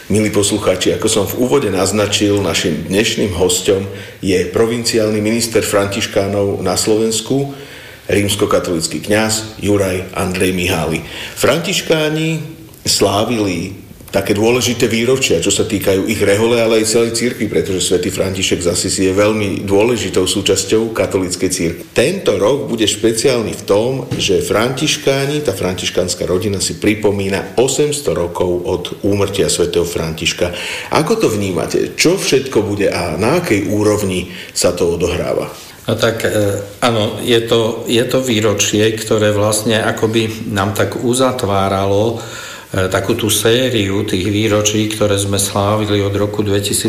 Milí poslucháči, ako som v úvode naznačil, našim dnešným hosťom je provinciálny minister františkánov na Slovensku, rímskokatolícky kňaz Juraj Andrej Mihály. Františkáni slávili také dôležité výročia, čo sa týkajú ich rehole, ale aj celej cirkvi, pretože svätý František z Asisi je veľmi dôležitou súčasťou katolíckej cirkvi. Tento rok bude špeciálny v tom, že františkáni, tá františkánska rodina si pripomína 800 rokov od úmrtia svätého Františka. Ako to vnímate? Čo všetko bude a na akej úrovni sa to odohráva? No tak áno, je to výročie, ktoré vlastne akoby nám tak uzatváralo takú tú sériu tých výročí, ktoré sme slávili od roku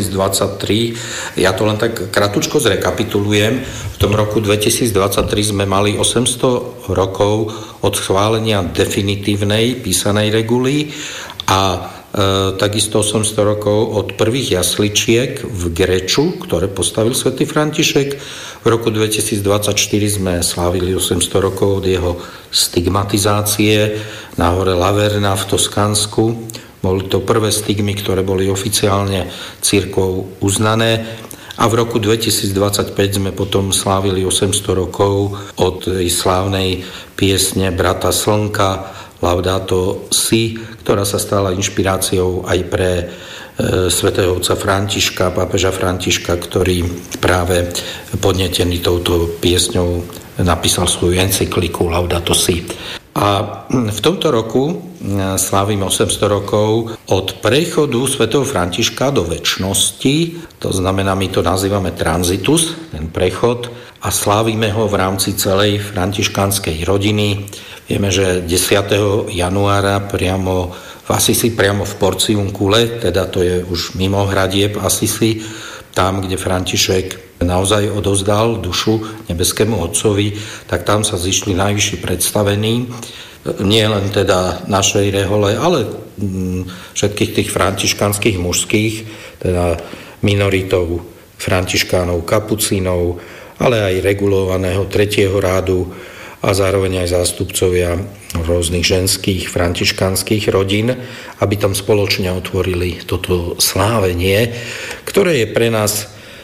2023. Ja to len tak kratučko zrekapitulujem. V tom roku 2023 sme mali 800 rokov od schválenia definitívnej písanej reguly a takisto 800 rokov od prvých jasličiek v Greču, ktoré postavil svätý František. V roku 2024 sme slávili 800 rokov od jeho stigmatizácie na hore Laverna v Toskánsku. Boli to prvé stigmy, ktoré boli oficiálne cirkvou uznané. A v roku 2025 sme potom slávili 800 rokov od slávnej piesne Brata Slnka Laudato Si, ktorá sa stala inšpiráciou aj pre svätého otca Františka, pápeža Františka, ktorý práve podnetený touto piesňou napísal svoju encykliku Laudato Si. A v tomto roku slávim 800 rokov od prechodu svätého Františka do večnosti, to znamená, my to nazývame transitus, ten prechod, a slávime ho v rámci celej františkánskej rodiny. Vieme, že 10. januára priamo v Asisi, priamo v Porciuncule, teda to je už mimo hradieb Asisi, tam, kde František naozaj odovzdal dušu nebeskému Otcovi, tak tam sa zišli najvyšší predstavení, nie len teda našej rehole, ale všetkých tých františkanských mužských, teda minoritov františkánov, kapucínov, ale aj regulovaného 3. rádu a zároveň aj zástupcovia rôznych ženských františkánskych rodín, aby tam spoločne otvorili toto slávenie, ktoré je pre nás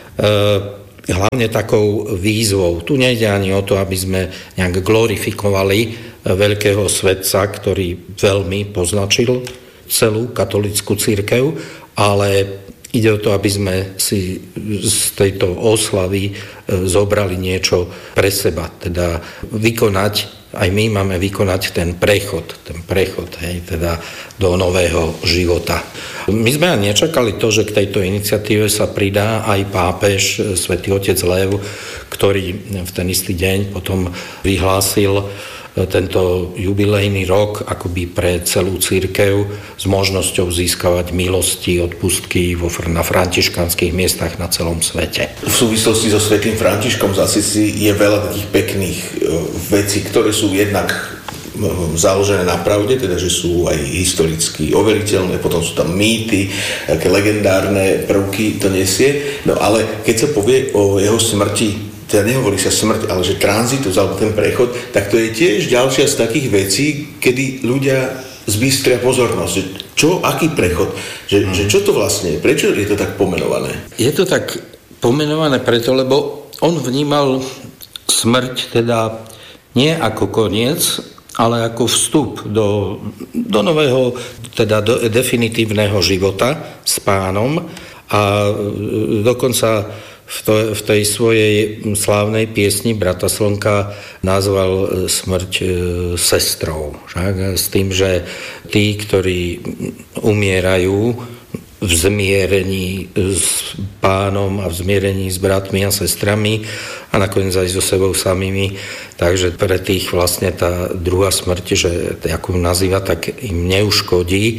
hlavne takou výzvou. Tu nejde ani o to, aby sme nejak glorifikovali veľkého svetca, ktorý veľmi poznačil celú katolícku cirkev, ale ide o to, aby sme si z tejto oslavy zobrali niečo pre seba, teda vykonať, aj my máme vykonať ten prechod, hej, teda do nového života. My sme ani nečakali to, že k tejto iniciatíve sa pridá aj pápež, svätý otec Lev, ktorý v ten istý deň potom vyhlásil tento jubilejný rok akoby pre celú cirkev s možnosťou získavať milosti, odpustky na františkánskych miestach na celom svete. V súvislosti so svätým Františkom z Asisi je veľa takých pekných vecí, ktoré sú jednak založené na pravde, teda že sú aj historicky overiteľné, potom sú tam mýty, také legendárne prvky to nesie. No ale keď sa povie o jeho smrti, teda nehovorí sa smrť, ale že tranzitus alebo ten prechod, tak to je tiež ďalšia z takých vecí, kedy ľudia zbystria pozornosť. Aký prechod? Že čo to vlastne je? Prečo je to tak pomenované? Je to tak pomenované preto, lebo on vnímal smrť teda nie ako koniec, ale ako vstup do nového, teda do definitívneho života s Pánom, a dokonca v tej svojej slávnej piesni Brata Slnka nazval smrť sestrou. S tým, že tí, ktorí umierajú v zmierení s Pánom a v zmierení s bratmi a sestrami a nakoniec aj so sebou samými. Takže pre tých vlastne tá druhá smrť, že ako nazýva, tak im neuškodí,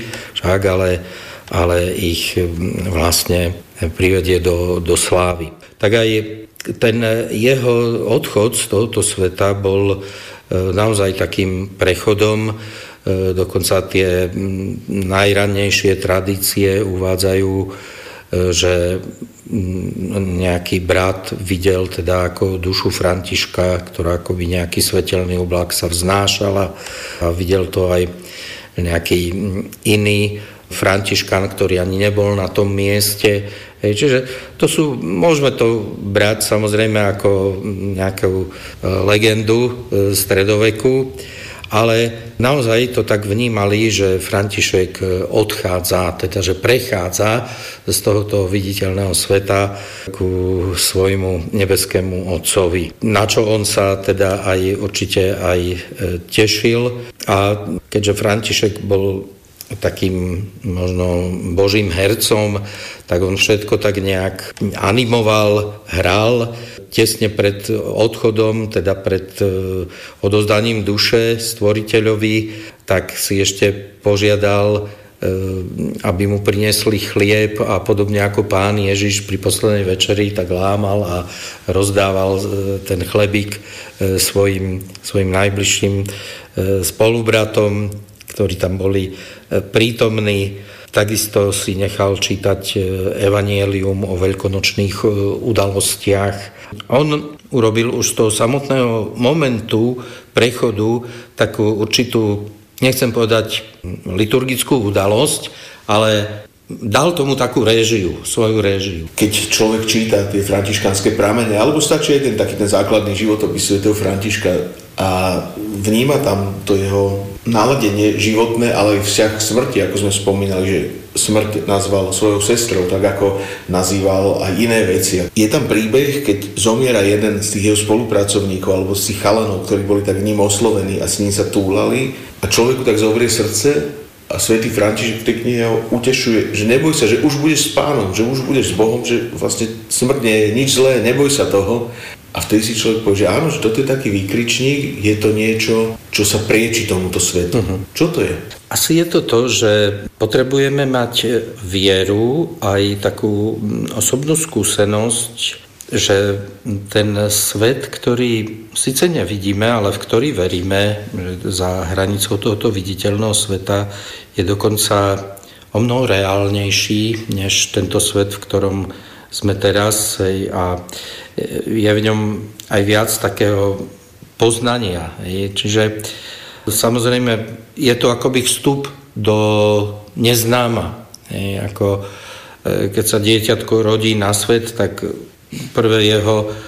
ale ich vlastne privedie do slávy. Tak aj ten jeho odchod z tohoto sveta bol naozaj takým prechodom. Dokonca tie najrannejšie tradície uvádzajú, že nejaký brat videl teda ako dušu Františka, ktorá akoby nejaký svetelný oblak sa vznášala, a videl to aj nejaký iný Františkán, ktorý ani nebol na tom mieste. Čiže môžeme to brať samozrejme ako nejakú legendu stredoveku, ale naozaj to tak vnímali, že František odchádza, teda že prechádza z tohoto viditeľného sveta ku svojmu nebeskému otcovi. Na čo on sa teda aj určite aj tešil. A keďže František bol takým možno božím hercom, tak on všetko tak nejak animoval, hral. Tesne pred odchodom, teda pred odovzdaním duše stvoriteľovi, tak si ešte požiadal, aby mu priniesli chlieb a podobne ako Pán Ježiš pri poslednej večeri tak lámal a rozdával ten chlebík svojim najbližším spolubratom, ktorí tam boli prítomní. Takisto si nechal čítať evanjelium o veľkonočných udalostiach. On urobil už z toho samotného momentu prechodu takú určitú, nechcem povedať liturgickú udalosť, ale dal tomu takú réžiu, svoju réžiu. Keď človek číta tie františkánske pramene, alebo stačí jeden taký ten základný životopis svätého Františka a vníma tam to jeho naladenie životné, ale aj vzťah k smrti, ako sme spomínali, že smrť nazval svojou sestrou, tak ako nazýval aj iné veci. Je tam príbeh, keď zomiera jeden z tých jeho spolupracovníkov alebo z tých chalanov, ktorí boli tak ním oslovení a s ním sa túlali a človeku tak zobrie srdce a svätý František v tej knihe ho utešuje, že neboj sa, že už budeš s Pánom, že už budeš s Bohom, že vlastne smrť nie je nič zlé, neboj sa toho. A vtedy si človek povie, že áno, že toto je taký výkričník, je to niečo, čo sa prieči tomuto svetu. Čo to je? Asi je to to, že potrebujeme mať vieru, aj takú osobnú skúsenosť, že ten svet, ktorý síce nevidíme, ale v ktorý veríme, že za hranicou tohoto viditeľného sveta je dokonca o mnoho reálnejší, než tento svet, v ktorom sme teraz, a je v ňom aj viac takého poznania. Čiže samozrejme je to akoby vstup do neznáma. Ako keď sa dieťatko rodí na svet, tak prvé jeho